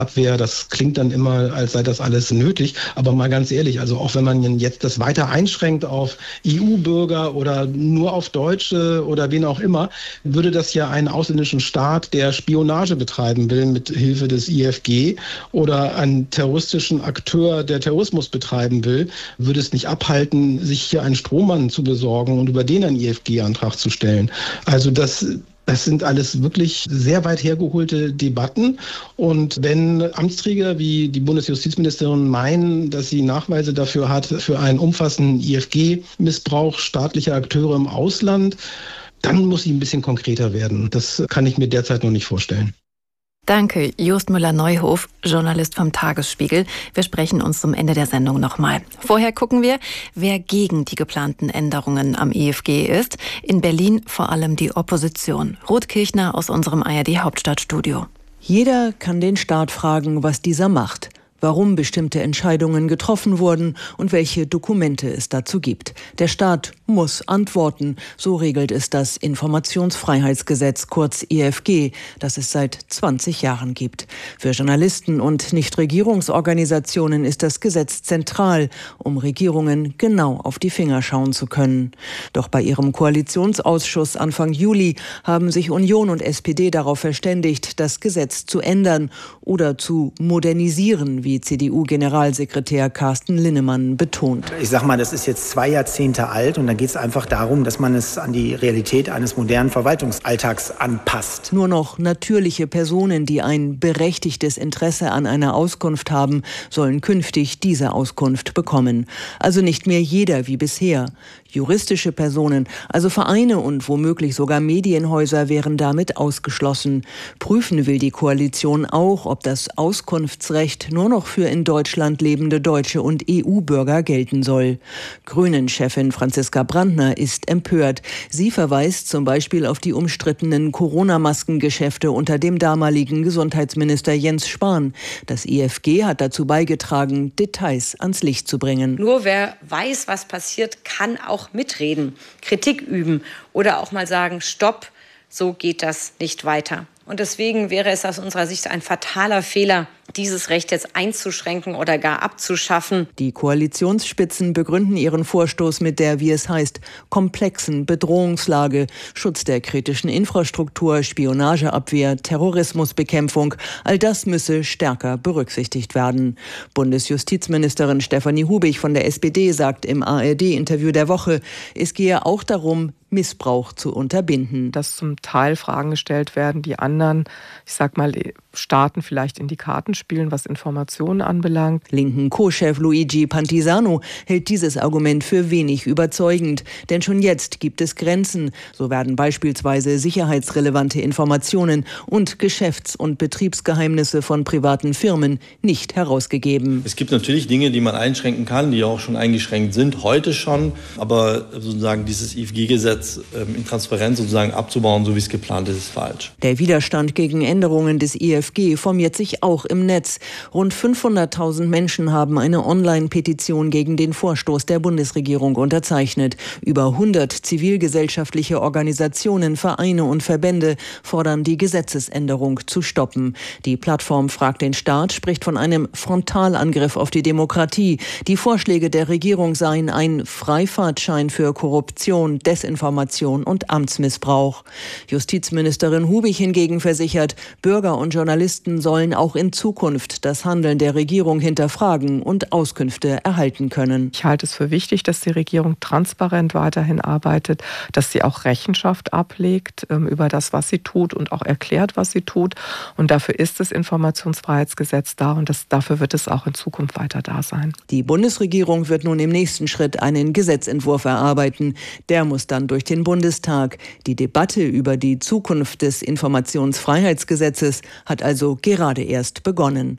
Abwehr, das klingt dann immer, als sei das alles nötig. Aber mal ganz ehrlich, also auch wenn man jetzt das weiter einschränkt auf EU-Bürger oder nur auf Deutsche oder wen auch immer, würde das ja einen ausländischen Staat, der Spionage betreiben will mit Hilfe des IFG oder einen terroristischen Akteur, der Terrorismus betreiben will, würde es nicht abhalten, sich hier einen Strohmann zu besorgen und über den einen IFG-Antrag zu stellen. Also das sind alles wirklich sehr weit hergeholte Debatten. Und wenn Amtsträger wie die Bundesjustizministerin meinen, dass sie Nachweise dafür hat, für einen umfassenden IFG-Missbrauch staatlicher Akteure im Ausland, dann muss sie ein bisschen konkreter werden. Das kann ich mir derzeit noch nicht vorstellen. Danke, Jost Müller-Neuhof, Journalist vom Tagesspiegel. Wir sprechen uns zum Ende der Sendung nochmal. Vorher gucken wir, wer gegen die geplanten Änderungen am IFG ist. In Berlin vor allem die Opposition. Ruth Kirchner aus unserem ARD-Hauptstadtstudio. Jeder kann den Staat fragen, was dieser macht, warum bestimmte Entscheidungen getroffen wurden und welche Dokumente es dazu gibt. Der Staat muss antworten, so regelt es das Informationsfreiheitsgesetz, kurz IFG, das es seit 20 Jahren gibt. Für Journalisten und Nichtregierungsorganisationen ist das Gesetz zentral, um Regierungen genau auf die Finger schauen zu können. Doch bei ihrem Koalitionsausschuss Anfang Juli haben sich Union und SPD darauf verständigt, das Gesetz zu ändern oder zu modernisieren, wie CDU-Generalsekretär Carsten Linnemann betont. Ich sag mal, das ist jetzt 2 Jahrzehnte alt und da geht es einfach darum, dass man es an die Realität eines modernen Verwaltungsalltags anpasst. Nur noch natürliche Personen, die ein berechtigtes Interesse an einer Auskunft haben, sollen künftig diese Auskunft bekommen. Also nicht mehr jeder wie bisher. Juristische Personen, also Vereine und womöglich sogar Medienhäuser, wären damit ausgeschlossen. Prüfen will die Koalition auch, ob das Auskunftsrecht nur noch für in Deutschland lebende Deutsche und EU-Bürger gelten soll. Grünen-Chefin Franziska Brandner ist empört. Sie verweist zum Beispiel auf die umstrittenen Corona-Maskengeschäfte unter dem damaligen Gesundheitsminister Jens Spahn. Das IFG hat dazu beigetragen, Details ans Licht zu bringen. Nur wer weiß, was passiert, kann auch mitreden, Kritik üben oder auch mal sagen, stopp, so geht das nicht weiter. Und deswegen wäre es aus unserer Sicht ein fataler Fehler, dieses Recht jetzt einzuschränken oder gar abzuschaffen. Die Koalitionsspitzen begründen ihren Vorstoß mit der, wie es heißt, komplexen Bedrohungslage, Schutz der kritischen Infrastruktur, Spionageabwehr, Terrorismusbekämpfung. All das müsse stärker berücksichtigt werden. Bundesjustizministerin Stefanie Hubig von der SPD sagt im ARD-Interview der Woche, es gehe auch darum, Missbrauch zu unterbinden. Dass zum Teil Fragen gestellt werden, die anderen, ich sag mal, Staaten vielleicht in die Karten spielen, was Informationen anbelangt. Linken Co-Chef Luigi Pantisano hält dieses Argument für wenig überzeugend. Denn schon jetzt gibt es Grenzen. So werden beispielsweise sicherheitsrelevante Informationen und Geschäfts- und Betriebsgeheimnisse von privaten Firmen nicht herausgegeben. Es gibt natürlich Dinge, die man einschränken kann, die auch schon eingeschränkt sind, heute schon. Aber sozusagen dieses IFG-Gesetz in Transparenz sozusagen abzubauen, so wie es geplant ist, ist falsch. Der Widerstand gegen Änderungen des IFG formiert sich auch im Netz. Rund 500.000 Menschen haben eine Online-Petition gegen den Vorstoß der Bundesregierung unterzeichnet. Über 100 zivilgesellschaftliche Organisationen, Vereine und Verbände fordern, die Gesetzesänderung zu stoppen. Die Plattform Frag den Staat spricht von einem Frontalangriff auf die Demokratie. Die Vorschläge der Regierung seien ein Freifahrtschein für Korruption, Desinformation und Amtsmissbrauch. Justizministerin Hubig hingegen versichert, Bürger und Journalisten sollen auch in Zukunft das Handeln der Regierung hinterfragen und Auskünfte erhalten können. Ich halte es für wichtig, dass die Regierung transparent weiterhin arbeitet, dass sie auch Rechenschaft ablegt über das, was sie tut und auch erklärt, was sie tut. Und dafür ist das Informationsfreiheitsgesetz da und dafür wird es auch in Zukunft weiter da sein. Die Bundesregierung wird nun im nächsten Schritt einen Gesetzentwurf erarbeiten. Der muss dann durch den Bundestag. Die Debatte über die Zukunft des Informationsfreiheitsgesetzes hat also gerade erst begonnen.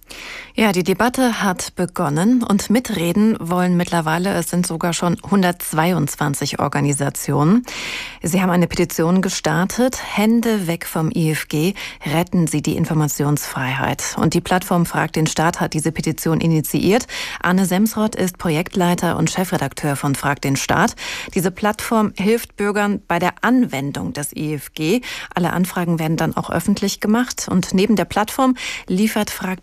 Ja, die Debatte hat begonnen und mitreden wollen mittlerweile, es sind sogar schon 122 Organisationen. Sie haben eine Petition gestartet, Hände weg vom IFG, retten Sie die Informationsfreiheit. Und die Plattform Frag den Staat hat diese Petition initiiert. Arne Semsrott ist Projektleiter und Chefredakteur von Frag den Staat. Diese Plattform hilft Bürgern bei der Anwendung des IFG. Alle Anfragen werden dann auch öffentlich gemacht und neben der Plattform liefert Frag